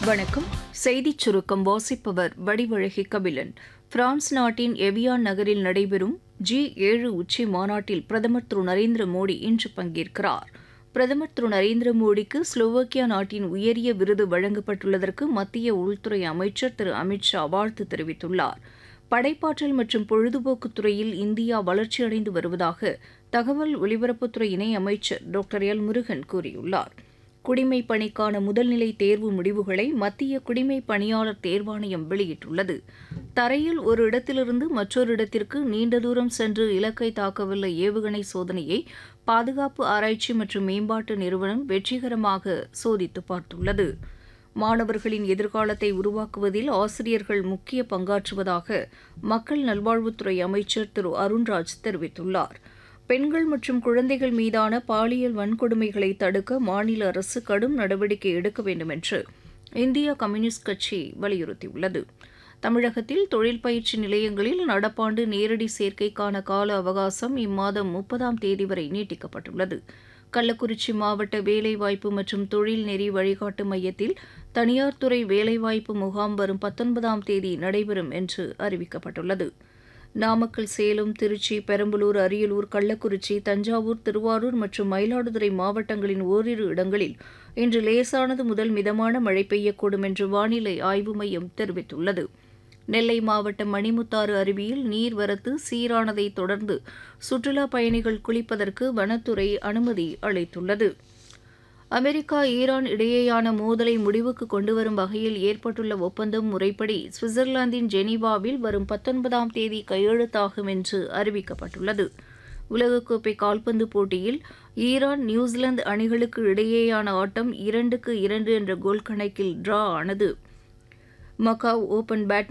வணக்கம். செய்திச் சுருக்கம் வாசிப்பவர் வடிவழகி கபிலன். பிரான்ஸ் நாட்டின் எவியான் நகரில் நடைபெறும் G7 உச்சி மாநாட்டில் பிரதமர் திரு நரேந்திர மோடி இன்று பங்கேற்கிறார். பிரதமர் திரு நரேந்திர மோடிக்கு ஸ்லோவாக்கியா நாட்டின் உயரிய விருது வழங்கப்பட்டுள்ளதற்கு மத்திய உள்துறை அமைச்சர் திரு அமித் ஷா வாழ்த்து தெரிவித்துள்ளார். படைப்பாற்றல் மற்றும் பொழுதுபோக்குத் துறையில் இந்தியா வளர்ச்சியடைந்து வருவதாக தகவல் ஒலிபரப்புத்துறை இணையமைச்சர் டாக்டர் எல் முருகன் கூறியுள்ளார். குடிமைப் பணிக்கான முதல்நிலை தேர்வு முடிவுகளை மத்திய குடிமைப் பணியாளர் தேர்வாணையம் வெளியிட்டுள்ளது. தரையில் ஒரு இடத்திலிருந்து மற்றொரு இடத்திற்கு நீண்ட தூரம் சென்று இலக்கை தாக்கவல்ல ஏவுகணை சோதனையை பாதுகாப்பு ஆராய்ச்சி மற்றும் மேம்பாட்டு நிறுவனம் வெற்றிகரமாக சோதித்து பார்த்துள்ளது. மாணவர்களின் எதிர்காலத்தை உருவாக்குவதில் ஆசிரியர்கள் முக்கிய பங்காற்றுவதாக மக்கள் நல்வாழ்வுத்துறை அமைச்சர் திரு அருண்ராஜ் தெரிவித்துள்ளார். பெண்கள் மற்றும் குழந்தைகள் மீதான பாலியல் வன்கொடுமைகளை தடுக்க மாநில அரசு கடும் நடவடிக்கை எடுக்க வேண்டும் என்று இந்திய கம்யூனிஸ்ட் கட்சி வலியுறுத்தியுள்ளது. தமிழகத்தில் தொழில் பயிற்சி நிலையங்களில் நடப்பாண்டு நேரடி சேர்க்கைக்கான கால அவகாசம் இம்மாதம் 30ஆம் தேதி வரை நீட்டிக்கப்பட்டுள்ளது. கள்ளக்குறிச்சி மாவட்ட வேலைவாய்ப்பு மற்றும் தொழில் நெறி வழிகாட்டு மையத்தில் தனியார் துறை வேலைவாய்ப்பு முகாம் வரும் 19ஆம் தேதி நடைபெறும் என்று அறிவிக்கப்பட்டுள்ளது. நாமக்கல், சேலம், திருச்சி, பெரம்பலூர், அரியலூர், கள்ளக்குறிச்சி, தஞ்சாவூர், திருவாரூர் மற்றும் மயிலாடுதுறை மாவட்டங்களின் ஓரிரு இடங்களில் இன்று லேசானது முதல் மிதமான மழை பெய்யக்கூடும் என்று வானிலை ஆய்வு மையம் தெரிவித்துள்ளது. நெல்லை மாவட்டம் மணிமுத்தாறு அருவியில் நீர்வரத்து சீரானதை தொடர்ந்து சுற்றுலாப் பயணிகள் குளிப்பதற்கு வனத்துறை அனுமதி அளித்துள்ளது. அமெரிக்கா, ஈரான் இடையேயான மோதலை முடிவுக்கு கொண்டுவரும் வகையில் ஏற்பட்டுள்ள ஒப்பந்தம் முறைப்படி சுவிட்சர்லாந்தின் ஜெனீவாவில் வரும் 19ஆம் தேதி கையெழுத்தாகும் என்று அறிவிக்கப்பட்டுள்ளது. உலகக்கோப்பை கால்பந்து போட்டியில் ஈரான், நியூசிலாந்து அணிகளுக்கு இடையேயான ஆட்டம் 2-2 என்ற கோல் கணக்கில் டிரா ஆனது. Macaw open